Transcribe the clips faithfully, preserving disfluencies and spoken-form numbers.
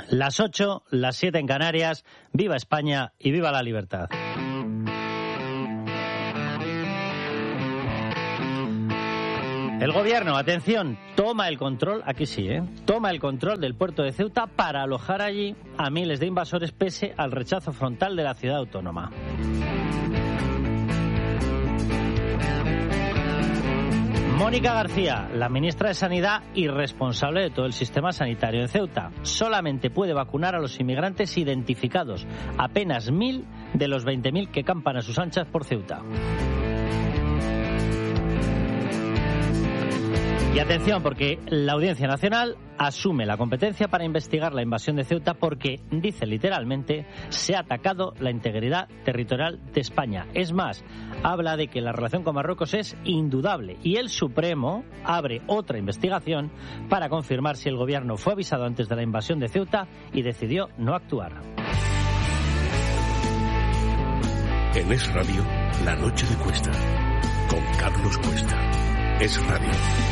Las ocho, las siete en Canarias. ¡Viva España y viva la libertad! El gobierno, atención, toma el control, aquí sí, ¿eh? Toma el control del puerto de Ceuta para alojar allí a miles de invasores pese al rechazo frontal de la ciudad autónoma. Mónica García, la ministra de Sanidad y responsable de todo el sistema sanitario en Ceuta, solamente puede vacunar a los inmigrantes identificados, apenas mil de los veinte mil que campan a sus anchas por Ceuta. Y atención, porque la Audiencia Nacional asume la competencia para investigar la invasión de Ceuta porque, dice literalmente, se ha atacado la integridad territorial de España. Es más, habla de que la relación con Marruecos es indudable y el Supremo abre otra investigación para confirmar si el gobierno fue avisado antes de la invasión de Ceuta y decidió no actuar. En Es Radio, La Noche de Cuesta, con Carlos Cuesta. Es Radio.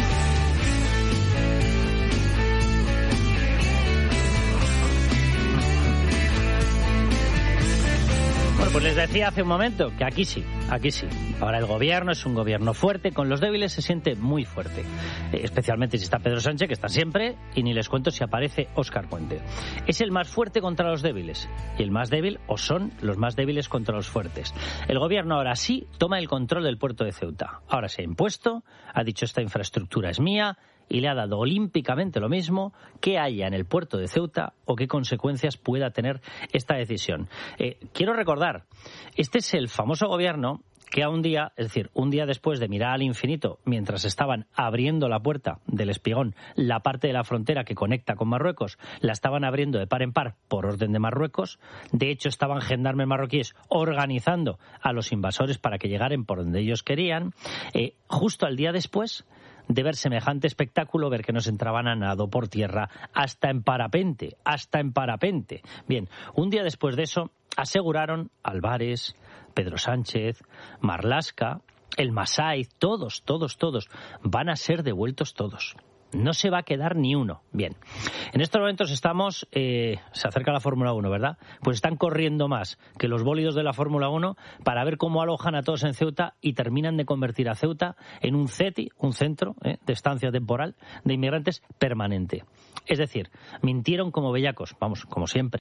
Bueno, pues les decía hace un momento que aquí sí, aquí sí. Ahora el gobierno es un gobierno fuerte, con los débiles se siente muy fuerte. Eh, especialmente si está Pedro Sánchez, que está siempre, y ni les cuento si aparece Óscar Puente. Es el más fuerte contra los débiles, y el más débil, o son los más débiles contra los fuertes. El gobierno ahora sí toma el control del puerto de Ceuta. Ahora se ha impuesto, ha dicho esta infraestructura es mía, y le ha dado olímpicamente lo mismo que haya en el puerto de Ceuta o qué consecuencias pueda tener esta decisión. Eh, quiero recordar, este es el famoso gobierno que a un día, es decir, un día después de mirar al infinito, mientras estaban abriendo la puerta del Espigón, la parte de la frontera que conecta con Marruecos, la estaban abriendo de par en par por orden de Marruecos. De hecho, estaban gendarmes marroquíes organizando a los invasores para que llegaran por donde ellos querían. Eh, justo al día después de ver semejante espectáculo, ver que nos entraban a nado por tierra, hasta en parapente, hasta en parapente. Bien, un día después de eso, aseguraron Álvarez, Pedro Sánchez, Marlaska, el Masaiz, todos, todos, todos, van a ser devueltos todos. No se va a quedar ni uno. Bien, en estos momentos estamos, eh, se acerca la Fórmula uno, ¿verdad? Pues están corriendo más que los bólidos de la Fórmula uno para ver cómo alojan a todos en Ceuta y terminan de convertir a Ceuta en un CETI, un centro eh, de estancia temporal de inmigrantes permanente. Es decir, mintieron como bellacos, vamos, como siempre.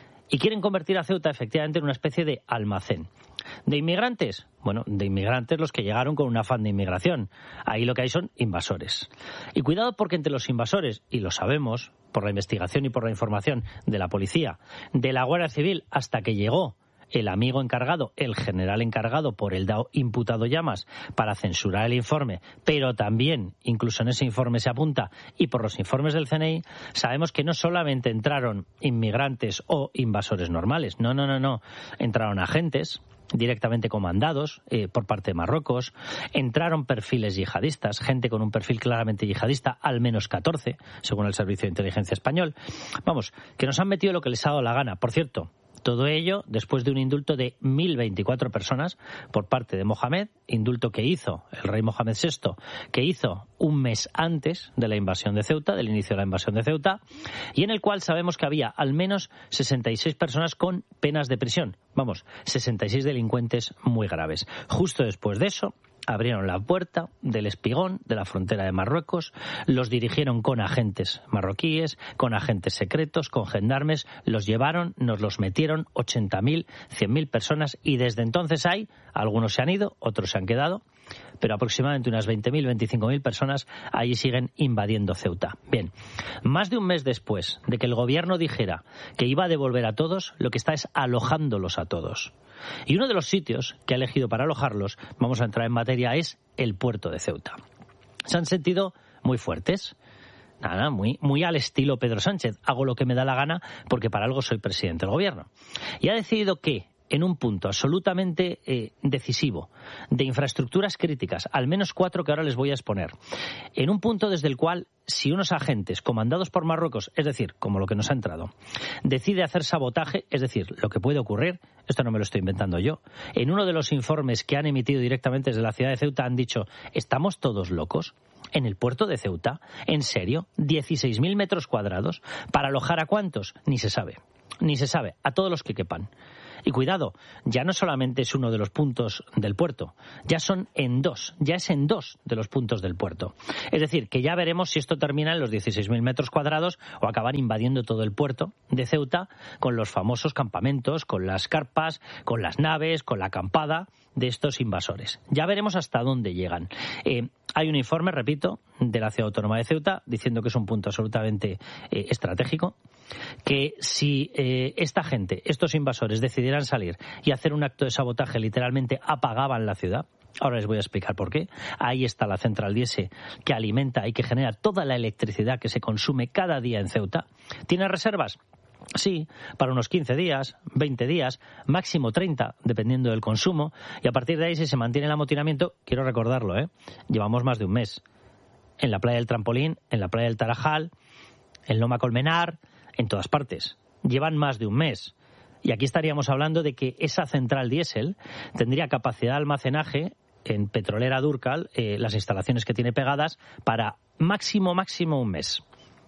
Y quieren convertir a Ceuta efectivamente en una especie de almacén. ¿De inmigrantes? Bueno, de inmigrantes los que llegaron con un afán de inmigración. Ahí lo que hay son invasores. Y cuidado porque entre los invasores, y lo sabemos por la investigación y por la información de la policía, de la Guardia Civil, hasta que llegó el amigo encargado, el general encargado por el DAO imputado Llamas para censurar el informe, pero también, incluso en ese informe se apunta, y por los informes del C N I, sabemos que no solamente entraron inmigrantes o invasores normales, no, no, no, no, entraron agentes directamente comandados eh, por parte de Marruecos, entraron perfiles yihadistas, gente con un perfil claramente yihadista, al menos catorce, según el Servicio de Inteligencia Español. Vamos, que nos han metido lo que les ha dado la gana. Por cierto, todo ello después de un indulto de mil veinticuatro personas por parte de Mohamed, indulto que hizo el rey Mohamed sexto, que hizo un mes antes de la invasión de Ceuta, del inicio de la invasión de Ceuta, y en el cual sabemos que había al menos sesenta y seis personas con penas de prisión. Vamos, sesenta y seis delincuentes muy graves. Justo después de eso, abrieron la puerta del Espigón, de la frontera de Marruecos, los dirigieron con agentes marroquíes, con agentes secretos, con gendarmes, los llevaron, nos los metieron ochenta mil, cien mil personas y desde entonces hay, algunos se han ido, otros se han quedado, pero aproximadamente unas veinte mil, veinticinco mil personas allí siguen invadiendo Ceuta. Bien, más de un mes después de que el gobierno dijera que iba a devolver a todos, lo que está es alojándolos a todos. Y uno de los sitios que ha elegido para alojarlos, vamos a entrar en materia, es el puerto de Ceuta. Se han sentido muy fuertes, nada, muy, muy al estilo Pedro Sánchez. Hago lo que me da la gana porque para algo soy presidente del gobierno. Y ha decidido que, en un punto absolutamente eh, decisivo, de infraestructuras críticas, al menos cuatro que ahora les voy a exponer, en un punto desde el cual, si unos agentes comandados por Marruecos, es decir, como lo que nos ha entrado, decide hacer sabotaje, es decir, lo que puede ocurrir, esto no me lo estoy inventando yo, en uno de los informes que han emitido directamente desde la ciudad de Ceuta han dicho, ¿estamos todos locos? en el puerto de Ceuta. ¿En serio? dieciséis mil metros cuadrados. ¿Para alojar a cuántos? Ni se sabe. Ni se sabe. A todos los que quepan. Y cuidado, ya no solamente es uno de los puntos del puerto, ya son en dos, ya es en dos de los puntos del puerto. Es decir, que ya veremos si esto termina en los dieciséis mil metros cuadrados o acabar invadiendo todo el puerto de Ceuta con los famosos campamentos, con las carpas, con las naves, con la acampada de estos invasores. Ya veremos hasta dónde llegan. Eh, hay un informe, repito, de la Ciudad Autónoma de Ceuta diciendo que es un punto absolutamente eh, estratégico, que si eh, esta gente, estos invasores, decidieran salir y hacer un acto de sabotaje, literalmente apagaban la ciudad. Ahora les voy a explicar por qué. Ahí está la central diésel que alimenta y que genera toda la electricidad que se consume cada día en Ceuta. ¿Tiene reservas? Sí, para unos quince días, veinte días, máximo treinta, dependiendo del consumo. Y a partir de ahí, si se mantiene el amotinamiento, quiero recordarlo, ¿eh? Llevamos más de un mes. En la playa del Trampolín, en la playa del Tarajal, en Loma Colmenar, en todas partes. Llevan más de un mes. Y aquí estaríamos hablando de que esa central diésel tendría capacidad de almacenaje en Petrolera Dúrcal, eh, las instalaciones que tiene pegadas, para máximo, máximo un mes.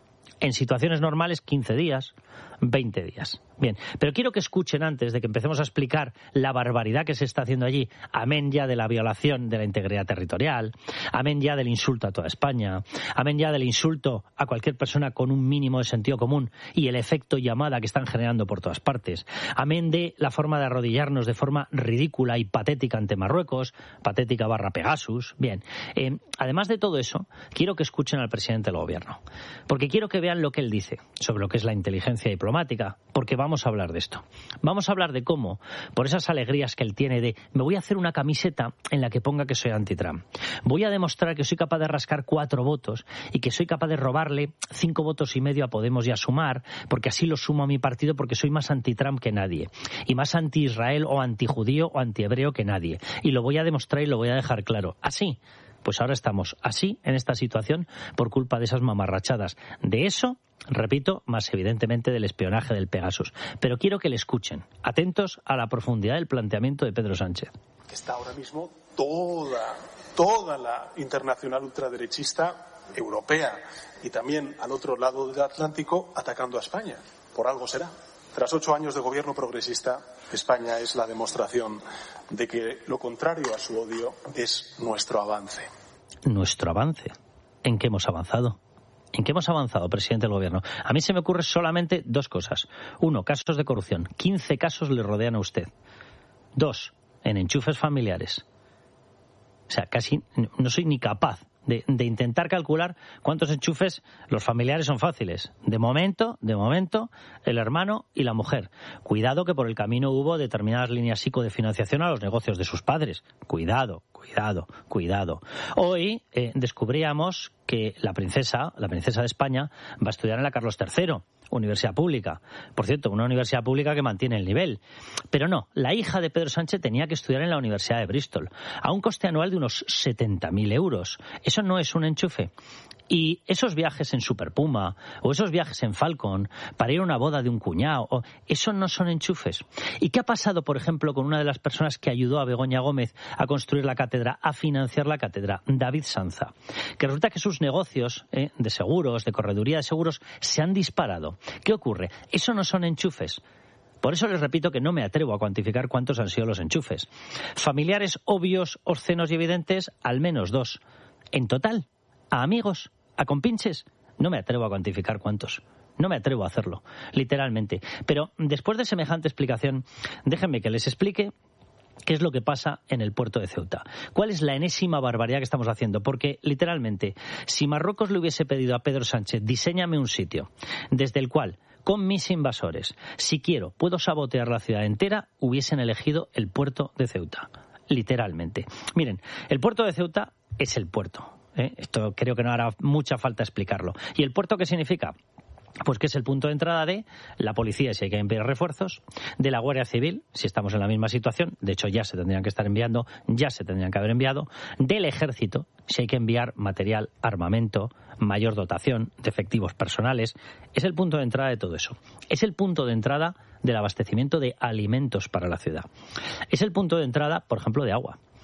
En situaciones normales, quince días, veinte días. Bien, pero quiero que escuchen antes de que empecemos a explicar la barbaridad que se está haciendo allí, amén ya de la violación de la integridad territorial, amén ya del insulto a toda España, amén ya del insulto a cualquier persona con un mínimo de sentido común y el efecto llamada que están generando por todas partes, amén de la forma de arrodillarnos de forma ridícula y patética ante Marruecos, patética barra Pegasus. Bien, eh, además de todo eso, quiero que escuchen al presidente del gobierno, porque quiero que vean lo que él dice sobre lo que es la inteligencia diplomática, porque vamos Vamos a hablar de esto. Vamos a hablar de cómo, por esas alegrías que él tiene de me voy a hacer una camiseta en la que ponga que soy anti-Trump. Voy a demostrar que soy capaz de rascar cuatro votos y que soy capaz de robarle cinco votos y medio a Podemos y a Sumar, porque así lo sumo a mi partido porque soy más anti-Trump que nadie. Y más anti-Israel o anti-judío o anti-hebreo que nadie. Y lo voy a demostrar y lo voy a dejar claro. Así. Pues ahora estamos así, en esta situación, por culpa de esas mamarrachadas. De eso, repito, más evidentemente del espionaje del Pegasus. Pero quiero que le escuchen, atentos a la profundidad del planteamiento de Pedro Sánchez. Que está ahora mismo toda, toda la internacional ultraderechista europea y también al otro lado del Atlántico atacando a España. Por algo será. Tras ocho años de gobierno progresista, España es la demostración de que lo contrario a su odio es nuestro avance. ¿Nuestro avance? ¿En qué hemos avanzado? ¿En qué hemos avanzado, presidente del gobierno? A mí se me ocurren solamente dos cosas. Uno, casos de corrupción. quince casos le rodean a usted. Dos, en enchufes familiares. O sea, casi no soy ni capaz De, de intentar calcular cuántos enchufes. Los familiares son fáciles. De momento, de momento, el hermano y la mujer. Cuidado que por el camino hubo determinadas líneas psico de financiación a los negocios de sus padres. Cuidado, cuidado, cuidado. Hoy eh, descubríamos que la princesa, la princesa de España, va a estudiar en la Carlos tercero. Universidad pública. Por cierto, una universidad pública que mantiene el nivel. Pero no, la hija de Pedro Sánchez tenía que estudiar en la Universidad de Bristol, a un coste anual de unos setenta mil euros. Eso no es un enchufe. Y esos viajes en Super Puma o esos viajes en Falcon para ir a una boda de un cuñado, o, eso no son enchufes. ¿Y qué ha pasado, por ejemplo, con una de las personas que ayudó a Begoña Gómez a construir la cátedra, a financiar la cátedra, David Sanza? Que resulta que sus negocios eh, de seguros, de correduría de seguros, se han disparado. ¿Qué ocurre? Eso no son enchufes. Por eso les repito que no me atrevo a cuantificar cuántos han sido los enchufes. Familiares obvios, obscenos y evidentes, al menos dos. En total, a amigos, a compinches, no me atrevo a cuantificar cuántos. No me atrevo a hacerlo, literalmente. Pero después de semejante explicación, déjenme que les explique qué es lo que pasa en el puerto de Ceuta. ¿Cuál es la enésima barbaridad que estamos haciendo? Porque, literalmente, si Marruecos le hubiese pedido a Pedro Sánchez, diséñame un sitio desde el cual, con mis invasores, si quiero, puedo sabotear la ciudad entera, hubiesen elegido el puerto de Ceuta. Literalmente. Miren, el puerto de Ceuta es el puerto. ¿eh? Esto creo que no hará mucha falta explicarlo. ¿Y el puerto qué significa? Pues que es el punto de entrada de la policía, si hay que enviar refuerzos, de la Guardia Civil, si estamos en la misma situación, de hecho ya se tendrían que estar enviando, ya se tendrían que haber enviado, del Ejército, si hay que enviar material, armamento, mayor dotación de efectivos personales. Es el punto de entrada de todo eso. Es el punto de entrada del abastecimiento de alimentos para la ciudad. Es el punto de entrada, por ejemplo, de agua.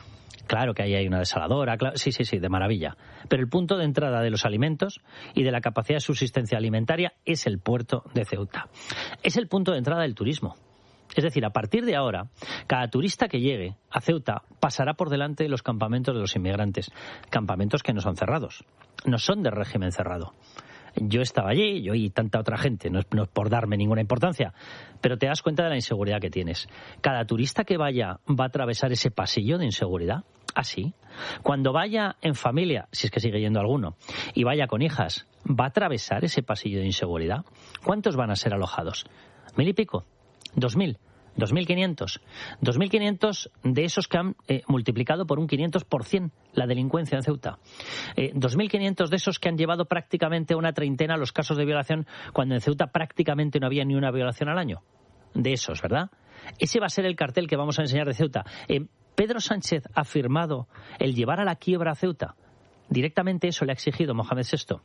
Claro que ahí hay una desaladora, claro, sí, sí, sí, de maravilla. Pero el punto de entrada de los alimentos y de la capacidad de subsistencia alimentaria es el puerto de Ceuta. Es el punto de entrada del turismo. Es decir, a partir de ahora, cada turista que llegue a Ceuta pasará por delante de los campamentos de los inmigrantes. Campamentos que no son cerrados, no son de régimen cerrado. Yo estaba allí, yo y tanta otra gente, no es, no es por darme ninguna importancia, pero te das cuenta de la inseguridad que tienes. Cada turista que vaya va a atravesar ese pasillo de inseguridad, así. Cuando vaya en familia, si es que sigue yendo alguno, y vaya con hijas, va a atravesar ese pasillo de inseguridad. ¿Cuántos van a ser alojados? ¿Mil y pico? ¿Dos mil? ¿Dos mil quinientos? Dos mil quinientos de esos que han eh, multiplicado por un quinientos por ciento la delincuencia en Ceuta. Eh, Dos mil quinientos de esos que han llevado prácticamente a una treintena los casos de violación, cuando en Ceuta prácticamente no había ni una violación al año. De esos, ¿verdad? Ese va a ser el cartel que vamos a enseñar de Ceuta. Eh, Pedro Sánchez ha firmado el llevar a la quiebra a Ceuta. Directamente eso le ha exigido Mohamed sexto.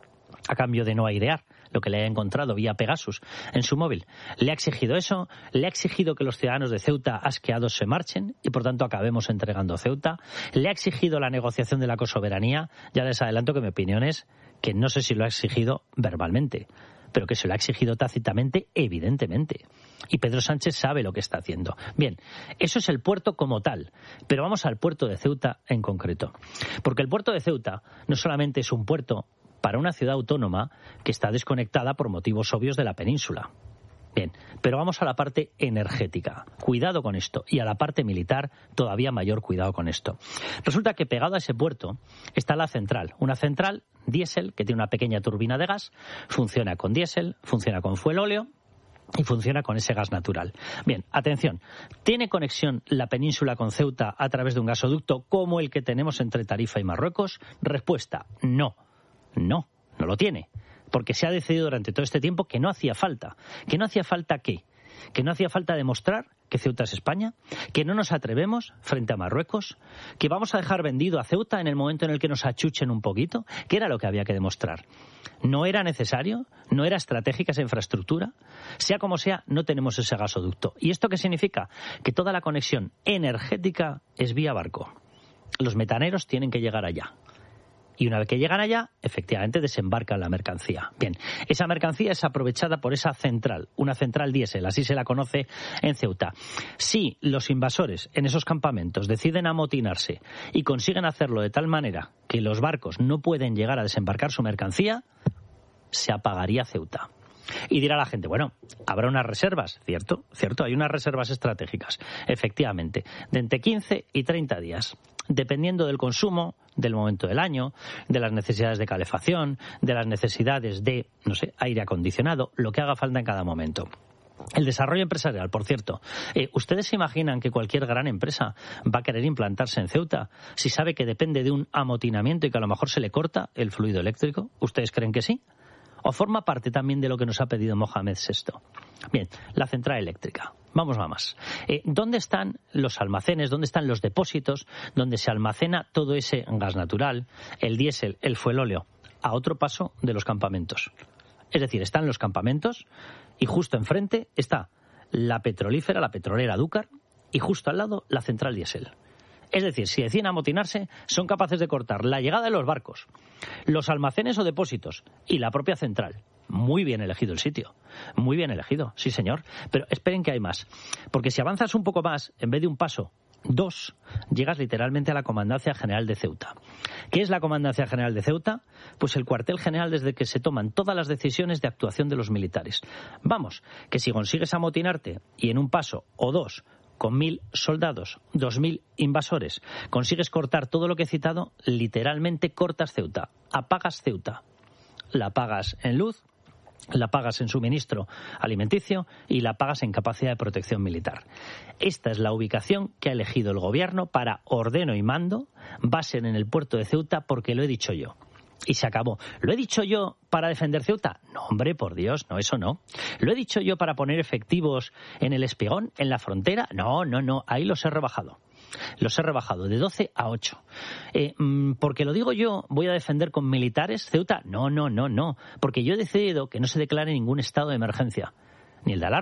A cambio de no airear lo que le haya encontrado vía Pegasus en su móvil. Le ha exigido eso, le ha exigido que los ciudadanos de Ceuta asqueados se marchen y por tanto acabemos entregando Ceuta. Le ha exigido la negociación de la cosoberanía. Ya les adelanto que mi opinión es que no sé si lo ha exigido verbalmente, pero que se lo ha exigido tácitamente, evidentemente. Y Pedro Sánchez sabe lo que está haciendo. Bien, eso es el puerto como tal, pero vamos al puerto de Ceuta en concreto. Porque el puerto de Ceuta no solamente es un puerto para una ciudad autónoma que está desconectada por motivos obvios de la península. Bien, pero vamos a la parte energética. Cuidado con esto. Y a la parte militar, todavía mayor cuidado con esto. Resulta que pegado a ese puerto está la central. Una central diésel que tiene una pequeña turbina de gas. Funciona con diésel, funciona con fuel óleo y funciona con ese gas natural. Bien, atención. ¿Tiene conexión la península con Ceuta a través de un gasoducto como el que tenemos entre Tarifa y Marruecos? Respuesta, no. No, no lo tiene, porque se ha decidido durante todo este tiempo que no hacía falta. ¿Que no hacía falta qué? ¿Que no hacía falta demostrar que Ceuta es España? ¿Que no nos atrevemos frente a Marruecos? ¿Que vamos a dejar vendido a Ceuta en el momento en el que nos achuchen un poquito? ¿Qué era lo que había que demostrar? ¿No era necesario? ¿No era estratégica esa infraestructura? Sea como sea, no tenemos ese gasoducto. ¿Y esto qué significa? Que toda la conexión energética es vía barco. Los metaneros tienen que llegar allá. Y una vez que llegan allá, efectivamente desembarcan la mercancía. Bien, esa mercancía es aprovechada por esa central, una central diésel, así se la conoce en Ceuta. Si los invasores en esos campamentos deciden amotinarse y consiguen hacerlo de tal manera que los barcos no pueden llegar a desembarcar su mercancía, se apagaría Ceuta. Y dirá la gente, bueno, habrá unas reservas, ¿cierto? ¿Cierto? Hay unas reservas estratégicas, efectivamente, de entre quince y treinta días, dependiendo del consumo, del momento del año, de las necesidades de calefacción, de las necesidades de, no sé, aire acondicionado, lo que haga falta en cada momento. El desarrollo empresarial, por cierto. Eh, ¿Ustedes se imaginan que cualquier gran empresa va a querer implantarse en Ceuta si sabe que depende de un amotinamiento y que a lo mejor se le corta el fluido eléctrico? ¿Ustedes creen que sí? ¿O forma parte también de lo que nos ha pedido Mohamed sexto? Bien, la central eléctrica. Vamos a más. Eh, ¿Dónde están los almacenes? ¿Dónde están los depósitos donde se almacena todo ese gas natural, el diésel, el fuelóleo? A otro paso de los campamentos. Es decir, están los campamentos y justo enfrente está la petrolífera, la petrolera Dúcar, y justo al lado la central diésel. Es decir, si deciden amotinarse, son capaces de cortar la llegada de los barcos, los almacenes o depósitos y la propia central. Muy bien elegido el sitio. Muy bien elegido, sí señor. Pero esperen que hay más. Porque si avanzas un poco más, en vez de un paso, dos, llegas literalmente a la Comandancia General de Ceuta. ¿Qué es la Comandancia General de Ceuta? Pues el cuartel general desde que se toman todas las decisiones de actuación de los militares. Vamos, que si consigues amotinarte y en un paso o dos, con mil soldados, dos mil invasores, consigues cortar todo lo que he citado, literalmente cortas Ceuta, apagas Ceuta. La apagas en luz, la pagas en suministro alimenticio y la pagas en capacidad de protección militar. Esta es la ubicación que ha elegido el gobierno para ordeno y mando, va a ser en el puerto de Ceuta porque lo he dicho yo. Y se acabó. ¿Lo he dicho yo para defender Ceuta? No, hombre, por Dios, no, eso no. ¿Lo he dicho yo para poner efectivos en el espigón, en la frontera? No, no, no, ahí los he rebajado. Los he rebajado de doce a ocho. Eh, ¿Porque lo digo yo, voy a defender con militares Ceuta? No, no, no, no. Porque yo he decidido que no se declare ningún estado de emergencia. Ni el de alarma,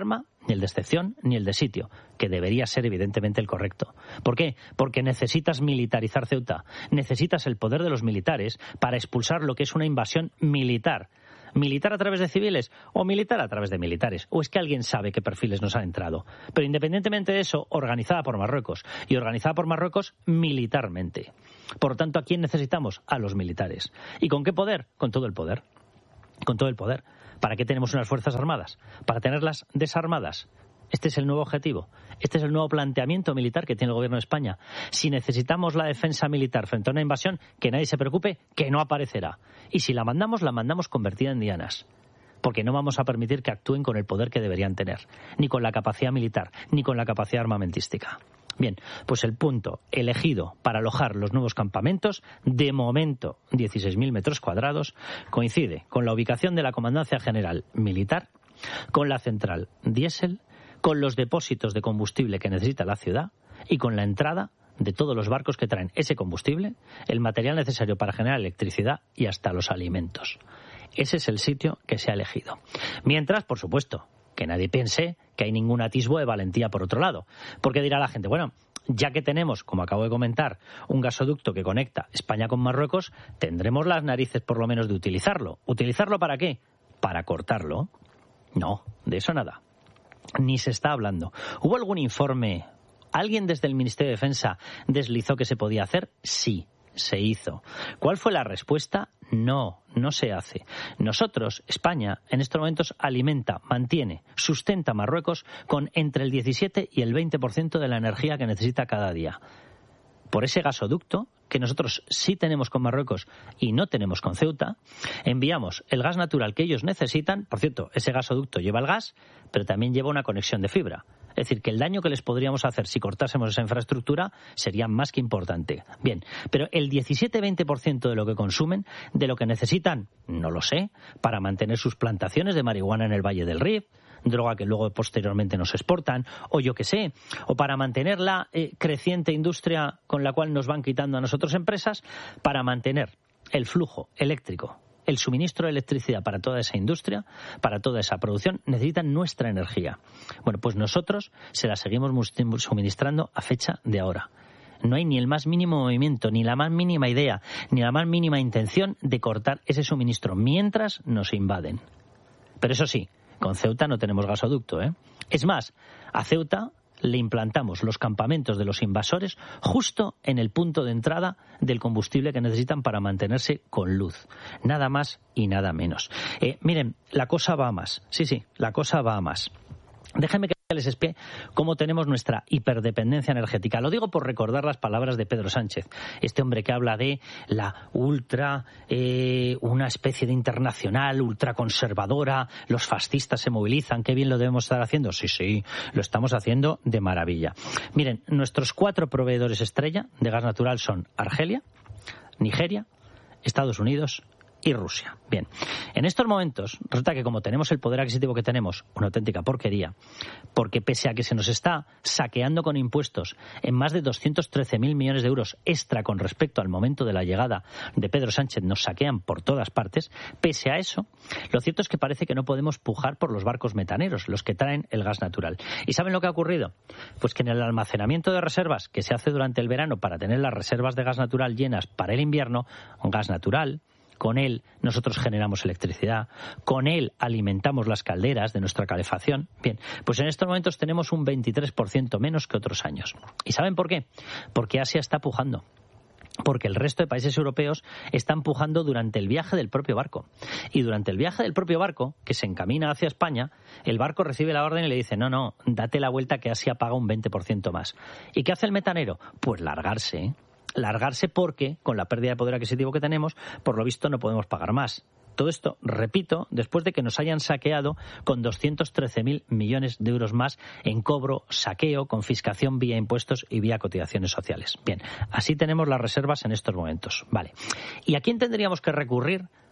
ni el de excepción, ni el de sitio, que debería ser evidentemente el correcto. ¿Por qué? Porque necesitas militarizar Ceuta, necesitas el poder de los militares para expulsar lo que es una invasión militar. ¿Militar a través de civiles o militar a través de militares? ¿O es que alguien sabe qué perfiles nos han entrado? Pero independientemente de eso, organizada por Marruecos, y organizada por Marruecos militarmente. Por lo tanto, ¿a quién necesitamos? A los militares. ¿Y con qué poder? Con todo el poder. Con todo el poder. ¿Para qué tenemos unas fuerzas armadas? ¿Para tenerlas desarmadas? Este es el nuevo objetivo. Este es el nuevo planteamiento militar que tiene el gobierno de España. Si necesitamos la defensa militar frente a una invasión, que nadie se preocupe, que no aparecerá. Y si la mandamos, la mandamos convertida en dianas. Porque no vamos a permitir que actúen con el poder que deberían tener. Ni con la capacidad militar, ni con la capacidad armamentística. Bien, pues el punto elegido para alojar los nuevos campamentos, de momento dieciséis mil metros cuadrados, coincide con la ubicación de la Comandancia General Militar, con la central diésel, con los depósitos de combustible que necesita la ciudad y con la entrada de todos los barcos que traen ese combustible, el material necesario para generar electricidad y hasta los alimentos. Ese es el sitio que se ha elegido. Mientras, por supuesto, que nadie piense que hay ningún atisbo de valentía por otro lado. Porque dirá la gente, bueno, ya que tenemos, como acabo de comentar, un gasoducto que conecta España con Marruecos, tendremos las narices por lo menos de utilizarlo. ¿Utilizarlo para qué? ¿Para cortarlo? No, de eso nada. Ni se está hablando. ¿Hubo algún informe? ¿Alguien desde el Ministerio de Defensa deslizó que se podía hacer? Sí, se hizo. ¿Cuál fue la respuesta? No, no se hace. Nosotros, España, en estos momentos alimenta, mantiene, sustenta a Marruecos con entre el diecisiete y el veinte por ciento de la energía que necesita cada día. Por ese gasoducto, que nosotros sí tenemos con Marruecos y no tenemos con Ceuta, enviamos el gas natural que ellos necesitan. Por cierto, ese gasoducto lleva el gas, pero también lleva una conexión de fibra. Es decir, que el daño que les podríamos hacer si cortásemos esa infraestructura sería más que importante. Bien, pero el diecisiete veinte por ciento de lo que consumen, de lo que necesitan, no lo sé, para mantener sus plantaciones de marihuana en el Valle del Rif, droga que luego posteriormente nos exportan, o yo qué sé, o para mantener la eh, creciente industria con la cual nos van quitando a nosotros empresas, para mantener el flujo eléctrico, el suministro de electricidad para toda esa industria, para toda esa producción, necesitan nuestra energía. Bueno, pues nosotros se la seguimos suministrando a fecha de ahora. No hay ni el más mínimo movimiento, ni la más mínima idea, ni la más mínima intención de cortar ese suministro mientras nos invaden. Pero eso sí, con Ceuta no tenemos gasoducto, ¿eh? Es más, a Ceuta le implantamos los campamentos de los invasores justo en el punto de entrada del combustible que necesitan para mantenerse con luz. Nada más y nada menos. Eh, miren, la cosa va a más. Sí, sí, la cosa va a más. Déjenme que les explique cómo tenemos nuestra hiperdependencia energética. Lo digo por recordar las palabras de Pedro Sánchez, este hombre que habla de la ultra, eh, una especie de internacional ultraconservadora, los fascistas se movilizan, qué bien lo debemos estar haciendo. Sí, sí, lo estamos haciendo de maravilla. Miren, nuestros cuatro proveedores estrella de gas natural son Argelia, Nigeria, Estados Unidos y Rusia. Bien, en estos momentos resulta que como tenemos el poder adquisitivo que tenemos, una auténtica porquería, porque pese a que se nos está saqueando con impuestos en más de doscientos trece mil millones de euros extra con respecto al momento de la llegada de Pedro Sánchez, nos saquean por todas partes, pese a eso, lo cierto es que parece que no podemos pujar por los barcos metaneros, los que traen el gas natural. ¿Y saben lo que ha ocurrido? Pues que en el almacenamiento de reservas que se hace durante el verano para tener las reservas de gas natural llenas para el invierno, un gas natural, con él nosotros generamos electricidad, con él alimentamos las calderas de nuestra calefacción. Bien, pues en estos momentos tenemos un veintitrés por ciento menos que otros años. ¿Y saben por qué? Porque Asia está pujando. Porque el resto de países europeos están pujando durante el viaje del propio barco. Y durante el viaje del propio barco, que se encamina hacia España, el barco recibe la orden y le dice, no, no, date la vuelta que Asia paga un veinte por ciento más. ¿Y qué hace el metanero? Pues largarse, ¿eh? Largarse porque, con la pérdida de poder adquisitivo que tenemos, por lo visto no podemos pagar más. Todo esto, repito, después de que nos hayan saqueado con doscientos trece mil millones de euros más en cobro, saqueo, confiscación vía impuestos y vía cotizaciones sociales. Bien, así tenemos las reservas en estos momentos. Vale. ¿Y a quién tendríamos que recurrir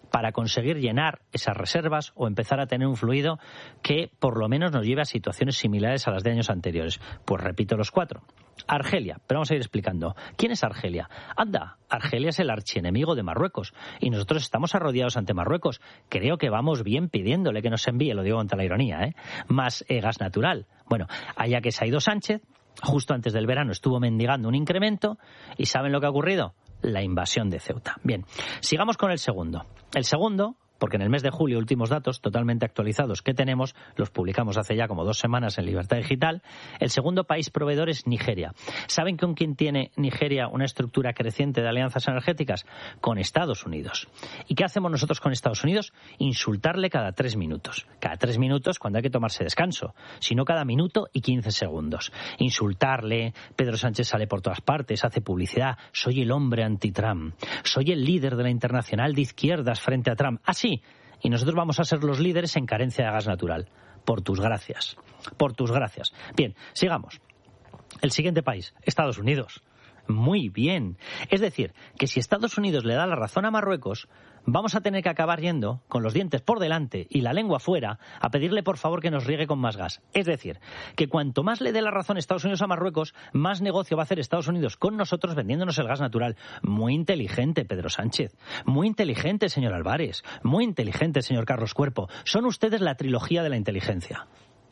para conseguir llenar esas reservas o empezar a tener un fluido que por lo menos nos lleve a situaciones similares a las de años anteriores? Pues repito los cuatro. Argelia, pero vamos a ir explicando. ¿Quién es Argelia? Anda, Argelia es el archienemigo de Marruecos y nosotros estamos arrodillados ante Marruecos. Creo que vamos bien pidiéndole que nos envíe, lo digo ante la ironía, ¿eh? más eh, gas natural. Bueno, allá que se ha ido Sánchez, justo antes del verano estuvo mendigando un incremento y ¿saben lo que ha ocurrido? La invasión de Ceuta. Bien, sigamos con el segundo. El segundo, porque en el mes de julio, últimos datos totalmente actualizados que tenemos, los publicamos hace ya como dos semanas en Libertad Digital, el segundo país proveedor es Nigeria. ¿Saben con quién tiene Nigeria una estructura creciente de alianzas energéticas? Con Estados Unidos. ¿Y qué hacemos nosotros con Estados Unidos? Insultarle cada tres minutos. Cada tres minutos cuando hay que tomarse descanso, sino cada minuto y quince segundos. Insultarle, Pedro Sánchez sale por todas partes, hace publicidad, soy el hombre anti-Trump, soy el líder de la internacional de izquierdas frente a Trump. Así. Y nosotros vamos a ser los líderes en carencia de gas natural. Por tus gracias. Por tus gracias. Bien, sigamos. El siguiente país, Estados Unidos. Muy bien. Es decir, que si Estados Unidos le da la razón a Marruecos, vamos a tener que acabar yendo con los dientes por delante y la lengua fuera a pedirle por favor que nos riegue con más gas. Es decir, que cuanto más le dé la razón Estados Unidos a Marruecos, más negocio va a hacer Estados Unidos con nosotros vendiéndonos el gas natural. Muy inteligente, Pedro Sánchez. Muy inteligente, señor Álvarez. Muy inteligente, señor Carlos Cuerpo. Son ustedes la trilogía de la inteligencia.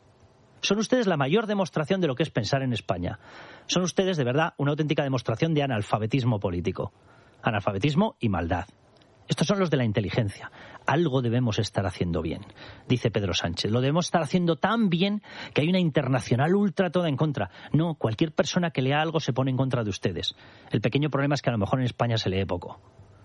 Son ustedes la mayor demostración de lo que es pensar en España. Son ustedes, de verdad, una auténtica demostración de analfabetismo político. Analfabetismo y maldad. Estos son los de la inteligencia. Algo debemos estar haciendo bien, dice Pedro Sánchez. Lo debemos estar haciendo tan bien que hay una internacional ultra toda en contra. No, cualquier persona que lea algo se pone en contra de ustedes. El pequeño problema es que a lo mejor en España se lee poco.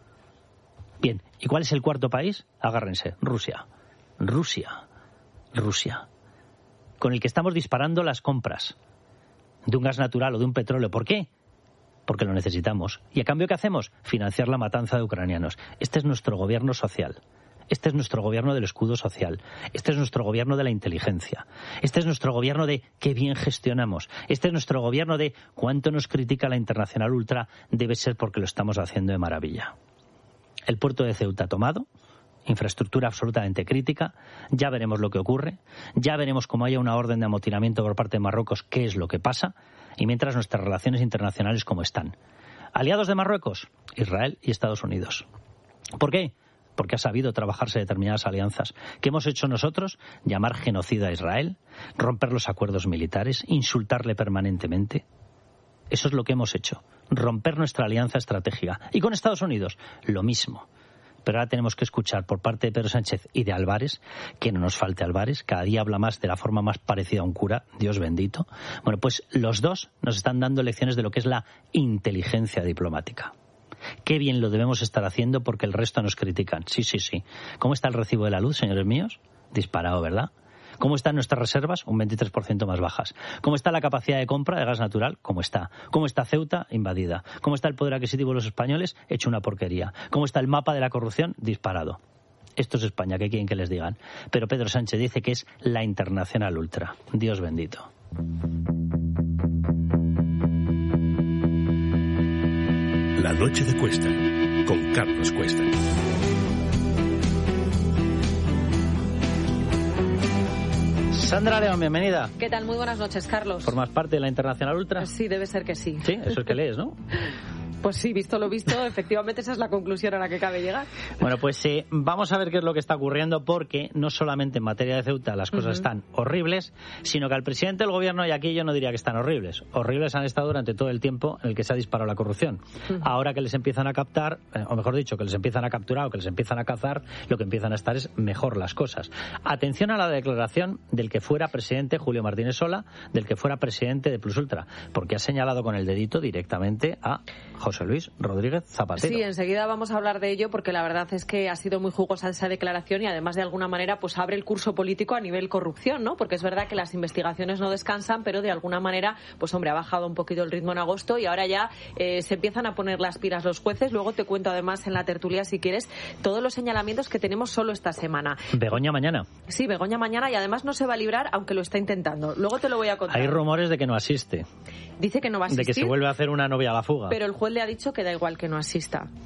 Bien, ¿y cuál es el cuarto país? Agárrense, Rusia. Rusia. Rusia. Con el que estamos disparando las compras de un gas natural o de un petróleo. ¿Por qué? Porque lo necesitamos. ¿Y a cambio qué hacemos? Financiar la matanza de ucranianos. Este es nuestro gobierno social. Este es nuestro gobierno del escudo social. Este es nuestro gobierno de la inteligencia. Este es nuestro gobierno de qué bien gestionamos. Este es nuestro gobierno de cuánto nos critica la internacional ultra. Debe ser porque lo estamos haciendo de maravilla. El puerto de Ceuta tomado. Infraestructura absolutamente crítica, ya veremos lo que ocurre, ya veremos cómo haya una orden de amotinamiento por parte de Marruecos, qué es lo que pasa, y mientras nuestras relaciones internacionales como están. Aliados de Marruecos, Israel y Estados Unidos. ¿Por qué? Porque ha sabido trabajarse determinadas alianzas. ¿Qué hemos hecho nosotros? Llamar genocida a Israel, romper los acuerdos militares, insultarle permanentemente. Eso es lo que hemos hecho, romper nuestra alianza estratégica. Y con Estados Unidos, lo mismo. Pero ahora tenemos que escuchar por parte de Pedro Sánchez y de Álvarez, que no nos falte Álvarez, cada día habla más de la forma más parecida a un cura, Dios bendito. Bueno, pues los dos nos están dando lecciones de lo que es la inteligencia diplomática. Qué bien lo debemos estar haciendo porque el resto nos critican. Sí, sí, sí. ¿Cómo está el recibo de la luz, señores míos? Disparado, ¿verdad? ¿Cómo están nuestras reservas? Un veintitrés por ciento más bajas. ¿Cómo está la capacidad de compra de gas natural? ¿Cómo está? ¿Cómo está Ceuta? Invadida. ¿Cómo está el poder adquisitivo de los españoles? Hecho una porquería. ¿Cómo está el mapa de la corrupción? Disparado. Esto es España, ¿qué quieren que les digan? Pero Pedro Sánchez dice que es la internacional ultra. Dios bendito. La noche de Cuesta, con Carlos Cuesta. Sandra León, bienvenida. ¿Qué tal? Muy buenas noches, Carlos. ¿Formas parte de la Internacional Ultra? Pues sí, debe ser que sí. Sí, eso es que lees, ¿no? Pues sí, visto lo visto, efectivamente esa es la conclusión a la que cabe llegar. Bueno, pues eh, vamos a ver qué es lo que está ocurriendo, porque no solamente en materia de Ceuta las cosas uh-huh. están horribles, sino que al presidente del gobierno, y aquí yo no diría que están horribles, horribles han estado durante todo el tiempo en el que se ha disparado la corrupción. Uh-huh. Ahora que les empiezan a captar, eh, o mejor dicho, que les empiezan a capturar o que les empiezan a cazar, lo que empiezan a estar es mejor las cosas. Atención a la declaración del que fuera presidente Julio Martínez Sola, del que fuera presidente de Plus Ultra, porque ha señalado con el dedito directamente a José Luis Rodríguez Zapatero. Sí, enseguida vamos a hablar de ello porque la verdad es que ha sido muy jugosa esa declaración y además de alguna manera pues abre el curso político a nivel corrupción, ¿no? Porque es verdad que las investigaciones no descansan, pero de alguna manera pues hombre, ha bajado un poquito el ritmo en agosto y ahora ya eh, se empiezan a poner las pilas los jueces. Luego te cuento además en la tertulia, si quieres, todos los señalamientos que tenemos solo esta semana. Begoña mañana. Sí, Begoña mañana, y además no se va a librar aunque lo está intentando. Luego te lo voy a contar. Hay rumores de que no asiste. Dice que no va a asistir. De que se vuelve a hacer una novia a la fuga. Pero el juez le ha dicho que da igual que no asista.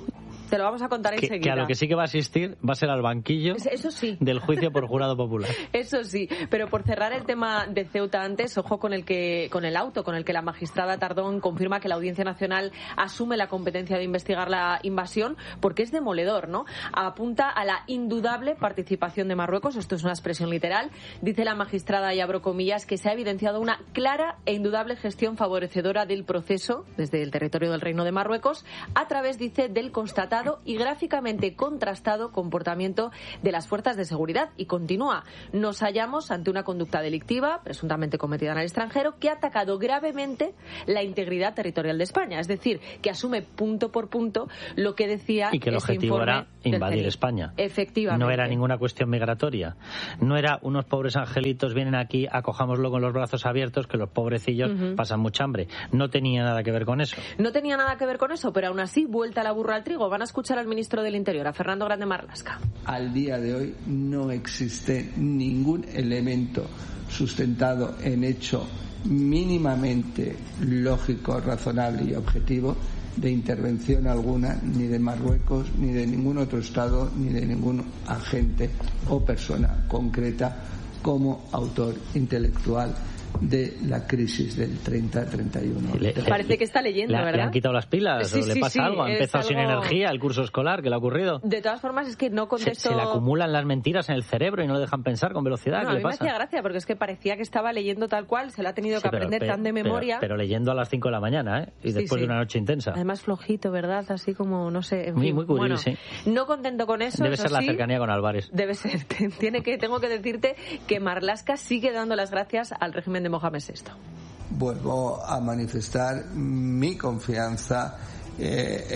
Te lo vamos a contar que, enseguida. Que a lo que sí que va a asistir va a ser al banquillo Eso sí. del juicio por jurado popular. Eso sí, pero por cerrar el tema de Ceuta antes, ojo con el que con el auto con el que la magistrada Tardón confirma que la Audiencia Nacional asume la competencia de investigar la invasión, porque es demoledor, ¿no? Apunta a la indudable participación de Marruecos, esto es una expresión literal, dice la magistrada, y abro comillas, que se ha evidenciado una clara e indudable gestión favorecedora del proceso desde el territorio del Reino de Marruecos a través, dice, del constatado y gráficamente contrastado comportamiento de las fuerzas de seguridad. Y continúa, nos hallamos ante una conducta delictiva, presuntamente cometida en el extranjero, que ha atacado gravemente la integridad territorial de España. Es decir, que asume punto por punto lo que decía y que el ese objetivo era invadir España. Efectivamente. No era ninguna cuestión migratoria. No era unos pobres angelitos vienen aquí, acojámoslo con los brazos abiertos, que los pobrecillos uh-huh. pasan mucha hambre. No tenía nada que ver con eso. No tenía nada que ver con eso, pero aún así, vuelta la burra al trigo. Van a escuchar al ministro del Interior, a Fernando Grande Marlaska. Al día de hoy no existe ningún elemento sustentado en hecho mínimamente lógico, razonable y objetivo de intervención alguna, ni de Marruecos, ni de ningún otro Estado, ni de ningún agente o persona concreta como autor intelectual de la crisis del treinta treinta y uno. Le, Parece que está leyendo, le, ¿verdad? ¿Le han quitado las pilas? Sí, ¿O le sí, pasa sí, algo? ¿Ha empezado algo... sin energía el curso escolar? ¿Qué le ha ocurrido? De todas formas, es que no contesto... Se, se le acumulan las mentiras en el cerebro y no le dejan pensar con velocidad. No, ¿Qué a mí le pasa? me hacía gracia, porque es que parecía que estaba leyendo tal cual, se le ha tenido sí, que pero, aprender pero, tan de memoria. Pero, pero leyendo a las cinco de la mañana, ¿eh? Y sí, después sí. de una noche intensa. Además flojito, ¿verdad? Así como, no sé, en muy, fin. muy curioso, bueno, sí. No contento con eso. Debe eso ser la sí, cercanía con Álvarez. Debe ser. Tiene que, tengo que decirte que Marlaska sigue dando las gracias al régimen de Mohamed sexto. Vuelvo a manifestar mi confianza eh,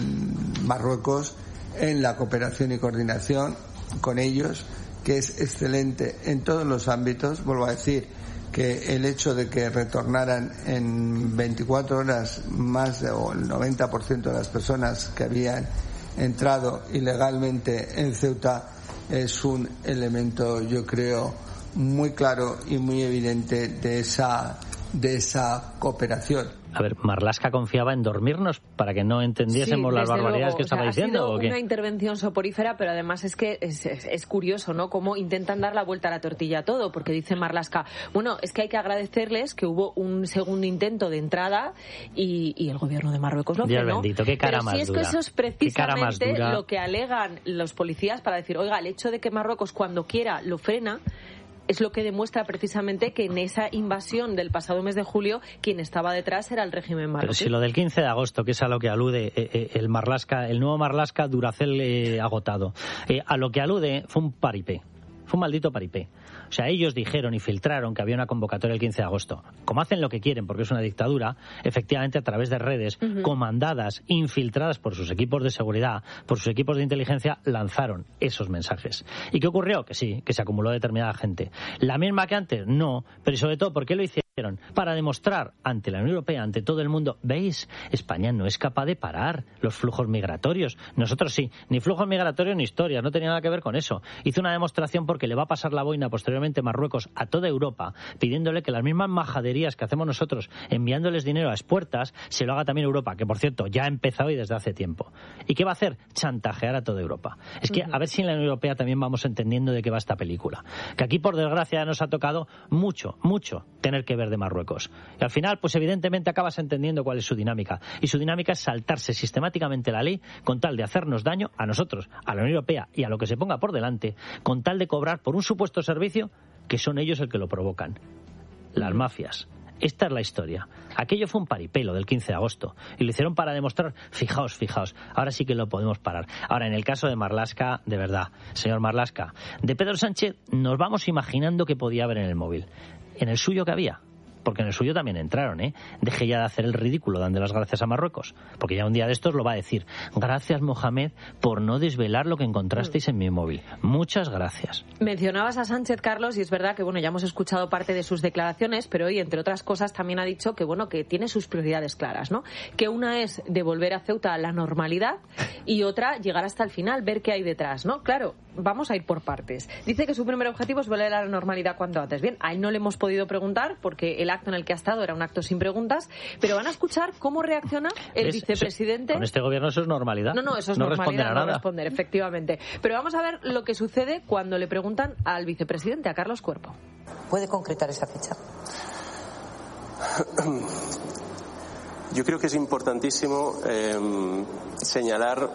en Marruecos, en la cooperación y coordinación con ellos, que es excelente en todos los ámbitos. Vuelvo a decir que el hecho de que retornaran en veinticuatro horas más de, o el noventa por ciento de las personas que habían entrado ilegalmente en Ceuta es un elemento, yo creo, muy claro y muy evidente de esa de esa cooperación. A ver, Marlaska confiaba en dormirnos para que no entendiésemos sí, las barbaridades luego, que estaba o sea, diciendo. Ha sido ¿o qué? Una intervención soporífera, pero además es que es, es, es curioso, ¿no? Cómo intentan dar la vuelta a la tortilla a todo, porque dice Marlaska, bueno, es que hay que agradecerles que hubo un segundo intento de entrada y, y el gobierno de Marruecos lo Dios frenó. bendito, qué cara pero más si es dura. que eso es precisamente lo que alegan los policías para decir, oiga, el hecho de que Marruecos cuando quiera lo frena es lo que demuestra precisamente que en esa invasión del pasado mes de julio quien estaba detrás era el régimen marroquí. Pero si lo del quince de agosto, que es a lo que alude eh, eh, el Marlaska, el nuevo Marlaska Duracell eh, agotado, eh, a lo que alude fue un paripé, fue un maldito paripé. O sea, ellos dijeron y filtraron que había una convocatoria el quince de agosto. Como hacen lo que quieren, porque es una dictadura, efectivamente a través de redes uh-huh. comandadas, infiltradas por sus equipos de seguridad, por sus equipos de inteligencia, lanzaron esos mensajes. ¿Y qué ocurrió? Que sí, que se acumuló determinada gente. ¿La misma que antes? No, pero sobre todo, ¿por qué lo hicieron? Para demostrar ante la Unión Europea, ante todo el mundo, ¿veis? España no es capaz de parar los flujos migratorios. Nosotros sí, ni flujos migratorios ni historias, no tenía nada que ver con eso. Hizo una demostración porque le va a pasar la boina posteriormente Marruecos a toda Europa, pidiéndole que las mismas majaderías que hacemos nosotros, enviándoles dinero a expuertas, se lo haga también Europa, que por cierto ya ha empezado y desde hace tiempo. ¿Y qué va a hacer? Chantajear a toda Europa. Es que uh-huh. a ver si en la Unión Europea también vamos entendiendo de qué va esta película. Que aquí, por desgracia, nos ha tocado mucho, mucho tener que ver de Marruecos. Y al final, pues evidentemente acabas entendiendo cuál es su dinámica. Y su dinámica es saltarse sistemáticamente la ley con tal de hacernos daño a nosotros, a la Unión Europea y a lo que se ponga por delante, con tal de cobrar por un supuesto servicio que son ellos el que lo provocan. Las mafias. Esta es la historia. Aquello fue un paripelo del quince de agosto y lo hicieron para demostrar, fijaos, fijaos, ahora sí que lo podemos parar. Ahora, en el caso de Marlaska, de verdad, señor Marlaska, de Pedro Sánchez nos vamos imaginando que podía haber en el móvil. En el suyo que había. Porque en el suyo también entraron, ¿eh? Deje ya de hacer el ridículo dando las gracias a Marruecos, porque ya un día de estos lo va a decir. Gracias, Mohamed, por no desvelar lo que encontrasteis en mi móvil. Muchas gracias. Mencionabas a Sánchez, Carlos, y es verdad que bueno, ya hemos escuchado parte de sus declaraciones, pero hoy, entre otras cosas, también ha dicho que bueno, que tiene sus prioridades claras, ¿no? Que una es devolver a Ceuta la normalidad y otra llegar hasta el final, ver qué hay detrás, ¿no? Claro, vamos a ir por partes. Dice que su primer objetivo es volver a la normalidad cuanto antes. Bien, a él no le hemos podido preguntar porque él el acto en el que ha estado era un acto sin preguntas, pero van a escuchar cómo reacciona el ¿Ves? vicepresidente. Con este gobierno eso es normalidad. No, no, eso es no normalidad, nada. no responder, efectivamente. Pero vamos a ver lo que sucede cuando le preguntan al vicepresidente, a Carlos Cuerpo. ¿Puede concretar esa fecha? Yo creo que es importantísimo eh, señalar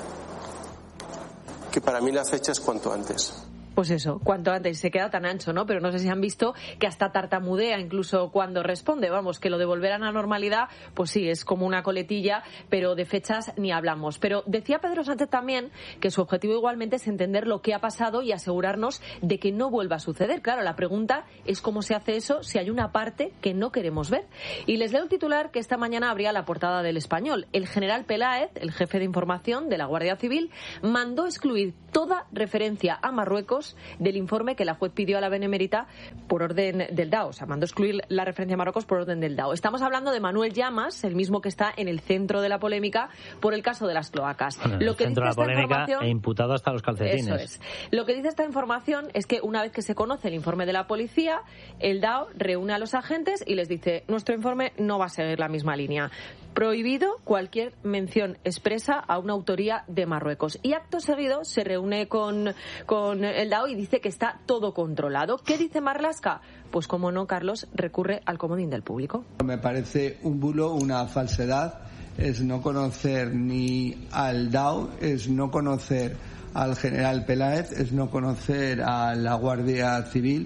que para mí la fecha es cuanto antes. Pues eso, cuanto antes. Se queda tan ancho, ¿no? Pero no sé si han visto que hasta tartamudea incluso cuando responde. Vamos, que lo de volver a la normalidad, pues sí, es como una coletilla, pero de fechas ni hablamos. Pero decía Pedro Sánchez también que su objetivo igualmente es entender lo que ha pasado y asegurarnos de que no vuelva a suceder. Claro, la pregunta es cómo se hace eso si hay una parte que no queremos ver. Y les leo el titular que esta mañana abría la portada del Español. El general Peláez, el jefe de información de la Guardia Civil, mandó excluir toda referencia a Marruecos del informe que la juez pidió a la Benemérita por orden del D A O. O sea, mandó excluir la referencia a Marruecos por orden del D A O. Estamos hablando de Manuel Llamas, el mismo que está en el centro de la polémica por el caso de las cloacas. Bueno, en Lo el que centro dice de la esta polémica información, e imputado hasta los calcetines. Eso es. Lo que dice esta información es que una vez que se conoce el informe de la policía, el D A O reúne a los agentes y les dice: nuestro informe no va a seguir la misma línea. Prohibido cualquier mención expresa a una autoría de Marruecos. Y acto seguido se reúne con, con el D A O y dice que está todo controlado. ¿Qué dice Marlaska? Pues como no, Carlos, recurre al comodín del público. Me parece un bulo, una falsedad. Es no conocer ni al D A O, es no conocer al general Peláez, es no conocer a la Guardia Civil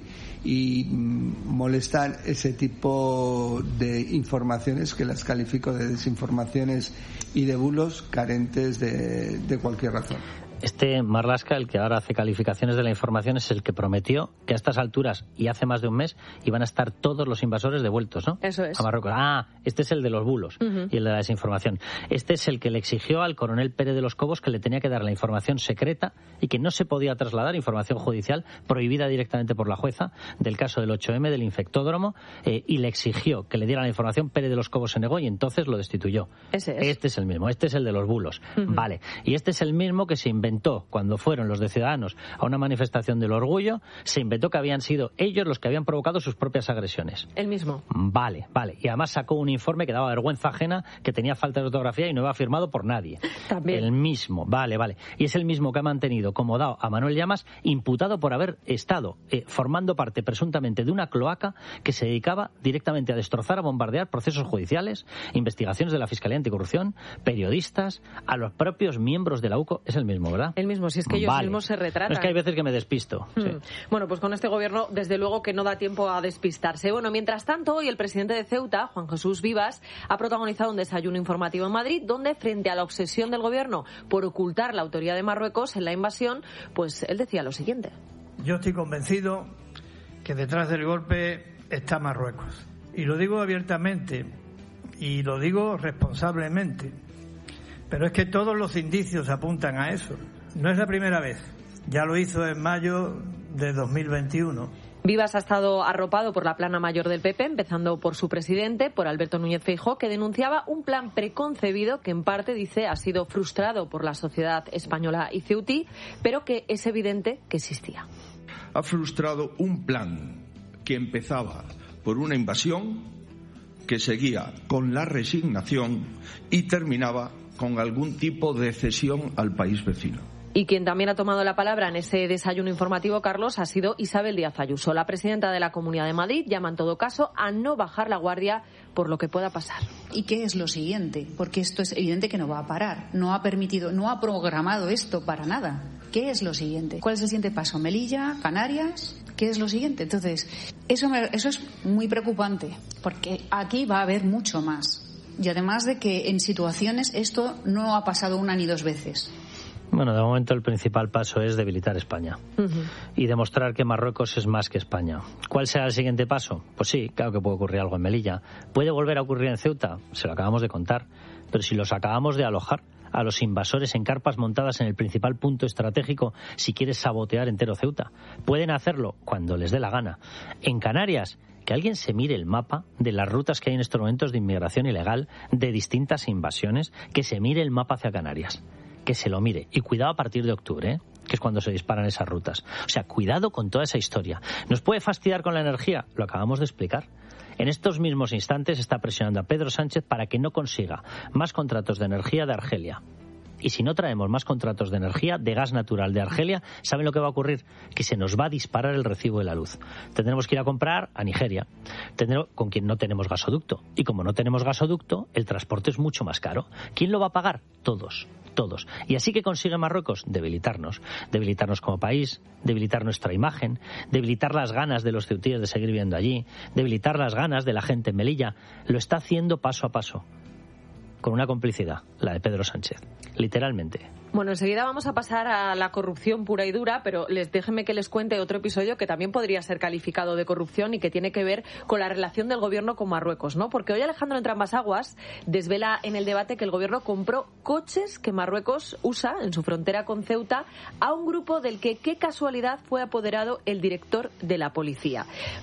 y molestar ese tipo de informaciones que las califico de desinformaciones y de bulos carentes de, de cualquier razón. Este Marlaska, el que ahora hace calificaciones de la información, es el que prometió que a estas alturas y hace más de un mes iban a estar todos los invasores devueltos, ¿no? Eso es. A Marruecos. Ah, este es el de los bulos uh-huh. y el de la desinformación. Este es el que le exigió al coronel Pérez de los Cobos que le tenía que dar la información secreta y que no se podía trasladar, información judicial prohibida directamente por la jueza del caso del ocho eme, del infectódromo, eh, y le exigió que le diera la información. Pérez de los Cobos se negó y entonces lo destituyó. Ese es. Este es el mismo, este es el de los bulos. Uh-huh. Vale. Y este es el mismo que se inventó cuando fueron los de Ciudadanos a una manifestación del orgullo, se inventó que habían sido ellos los que habían provocado sus propias agresiones. El mismo. Vale, vale. Y además sacó un informe que daba vergüenza ajena, que tenía falta de ortografía y no iba firmado por nadie. También. El mismo, vale, vale. Y es el mismo que ha mantenido como D A O a Manuel Llamas, imputado por haber estado eh, formando parte presuntamente de una cloaca que se dedicaba directamente a destrozar, a bombardear procesos judiciales, investigaciones de la Fiscalía Anticorrupción, periodistas, a los propios miembros de la U C O. Es el mismo, ¿verdad? El mismo, si es que ellos vale. mismos se retratan. No, es que hay veces que me despisto. Mm. Sí. Bueno, pues con este gobierno, desde luego que no da tiempo a despistarse. Bueno, mientras tanto, hoy el presidente de Ceuta, Juan Jesús Vivas, ha protagonizado un desayuno informativo en Madrid, donde frente a la obsesión del gobierno por ocultar la autoría de Marruecos en la invasión, pues él decía lo siguiente. Yo estoy convencido que detrás del golpe está Marruecos. Y lo digo abiertamente y lo digo responsablemente. Pero es que todos los indicios apuntan a eso. No es la primera vez. Ya lo hizo en mayo de dos mil veintiuno. Vivas ha estado arropado por la plana mayor del P P, empezando por su presidente, por Alberto Núñez Feijóo, que denunciaba un plan preconcebido que en parte, dice, ha sido frustrado por la sociedad española y ceutí, pero que es evidente que existía. Ha frustrado un plan que empezaba por una invasión, que seguía con la resignación y terminaba con algún tipo de cesión al país vecino. Y quien también ha tomado la palabra en ese desayuno informativo, Carlos, ha sido Isabel Díaz Ayuso. La presidenta de la Comunidad de Madrid llama en todo caso a no bajar la guardia por lo que pueda pasar. ¿Y qué es lo siguiente? Porque esto es evidente que no va a parar. No ha permitido, no ha programado esto para nada. ¿Qué es lo siguiente? ¿Cuál es el siguiente paso? ¿Melilla? ¿Canarias? ¿Qué es lo siguiente? Entonces, eso, me, eso es muy preocupante, porque aquí va a haber mucho más. Y además de que en situaciones esto no ha pasado una ni dos veces. Bueno, de momento el principal paso es debilitar España uh-huh. y demostrar que Marruecos es más que España. ¿Cuál será el siguiente paso? Pues sí, claro que puede ocurrir algo en Melilla. ¿Puede volver a ocurrir en Ceuta? Se lo acabamos de contar. Pero si los acabamos de alojar a los invasores en carpas montadas en el principal punto estratégico, si quieres sabotear entero Ceuta, pueden hacerlo cuando les dé la gana. En Canarias, que alguien se mire el mapa de las rutas que hay en estos momentos de inmigración ilegal, de distintas invasiones, que se mire el mapa hacia Canarias. Que se lo mire. Y cuidado a partir de octubre, ¿eh? que es cuando se disparan esas rutas. O sea, cuidado con toda esa historia. ¿Nos puede fastidiar con la energía? Lo acabamos de explicar. En estos mismos instantes está presionando a Pedro Sánchez para que no consiga más contratos de energía de Argelia. Y si no traemos más contratos de energía, de gas natural de Argelia, ¿saben lo que va a ocurrir? Que se nos va a disparar el recibo de la luz. Tendremos que ir a comprar a Nigeria, tendremos, con quien no tenemos gasoducto. Y como no tenemos gasoducto, el transporte es mucho más caro. ¿Quién lo va a pagar? Todos. Todos. Y así que consigue Marruecos debilitarnos. Debilitarnos como país, debilitar nuestra imagen, debilitar las ganas de los ceutíes de seguir viviendo allí, debilitar las ganas de la gente en Melilla. Lo está haciendo paso a paso, con una complicidad, la de Pedro Sánchez, literalmente. Bueno, enseguida vamos a pasar a la corrupción pura y dura, pero les déjenme que les cuente otro episodio que también podría ser calificado de corrupción y que tiene que ver con la relación del gobierno con Marruecos, ¿no? Porque hoy Alejandro Entrambas-Aguas desvela en el debate que el gobierno compró coches que Marruecos usa en su frontera con Ceuta a un grupo del que, qué casualidad, fue apoderado el director de la policía.